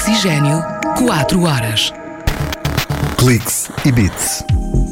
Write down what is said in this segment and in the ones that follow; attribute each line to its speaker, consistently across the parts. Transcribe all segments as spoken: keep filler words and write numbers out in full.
Speaker 1: Oxigênio, quatro horas.
Speaker 2: Cliques e Beats.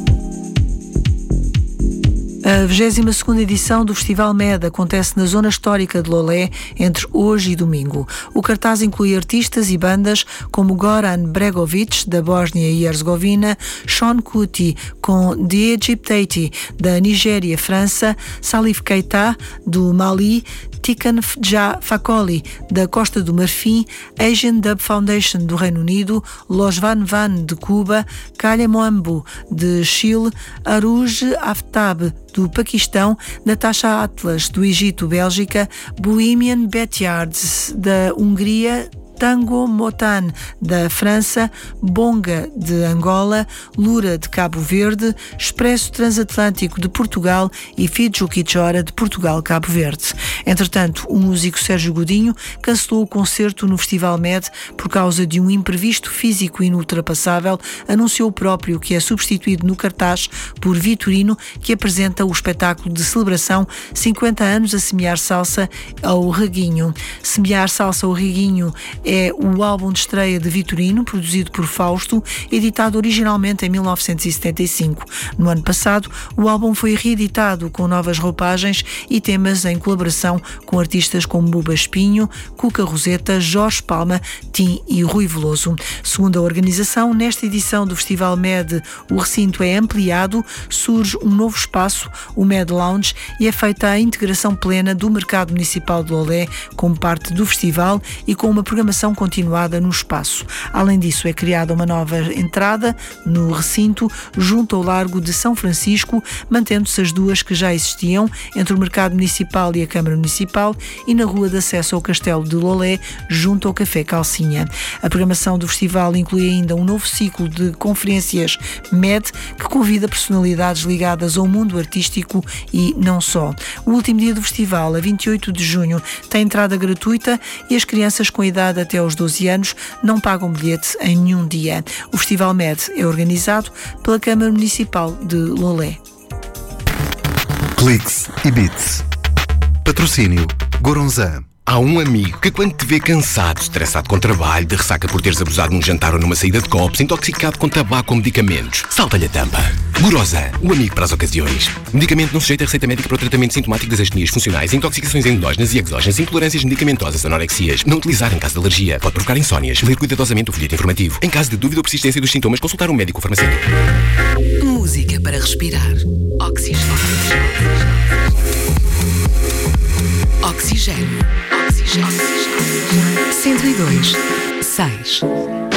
Speaker 3: A vigésima segunda edição do Festival Med acontece na zona histórica de Lolé entre hoje e domingo. O cartaz inclui artistas e bandas como Goran Bregovic, da Bósnia e Herzegovina, Sean Kuti, com The Egyptate, da Nigéria, França, Salif Keita, do Mali, Tikan Jah Fakoly, da Costa do Marfim, Asian Dub Foundation, do Reino Unido, Los Van Van, de Cuba, Kalya Moambo, de Chile, Arouj Aftab, do Paquistão, Natasha Atlas, do Egito, Bélgica, Bohemian Backyards, da Hungria, Tango Motan, da França, Bonga, de Angola, Lura, de Cabo Verde, Expresso Transatlântico, de Portugal e Fidjo Kichora, de Portugal, Cabo Verde. Entretanto, o músico Sérgio Godinho cancelou o concerto no Festival Med por causa de um imprevisto físico inultrapassável. Anunciou próprio que é substituído no cartaz por Vitorino, que apresenta o espetáculo de celebração cinquenta anos a semear salsa ao reguinho. Semear salsa ao reguinho é o álbum de estreia de Vitorino, produzido por Fausto, editado originalmente em mil novecentos e setenta e cinco. No ano passado, o álbum foi reeditado com novas roupagens e temas em colaboração com artistas como Buba Espinho, Cuca Roseta, Jorge Palma, Tim e Rui Veloso. Segundo a organização, nesta edição do Festival Med, o recinto é ampliado, surge um novo espaço, o Med Lounge, e é feita a integração plena do mercado municipal de Lolé como parte do festival e com uma programação continuada no espaço. Além disso, é criada uma nova entrada no recinto junto ao Largo de São Francisco, mantendo-se as duas que já existiam entre o Mercado Municipal e a Câmara Municipal e na rua de acesso ao Castelo de Lolé, junto ao Café Calcinha. A programação do festival inclui ainda um novo ciclo de conferências Med que convida personalidades ligadas ao mundo artístico e não só. O último dia do festival, a vinte e oito de junho, tem entrada gratuita e as crianças com idade até aos doze anos não pagam bilhete em nenhum dia. O Festival Med é organizado pela Câmara Municipal de Lolé.
Speaker 2: Cliques e Beats. Patrocínio Goronzan.
Speaker 4: Há um amigo que quando te vê cansado, estressado com trabalho, de ressaca por teres abusado num jantar ou numa saída de copos, intoxicado com tabaco ou medicamentos, salta-lhe a tampa. Gorosan, o amigo para as ocasiões. Medicamento não sujeito a receita médica para o tratamento sintomático das astenias funcionais, intoxicações endógenas e exógenas, intolerâncias medicamentosas, anorexias. Não utilizar em caso de alergia. Pode provocar insónias. Ler cuidadosamente o folheto informativo. Em caso de dúvida ou persistência dos sintomas, consultar um médico ou farmacêutico.
Speaker 1: Música para respirar. Oxigênio. Oxigênio. Oxigênio. cento e dois, seis.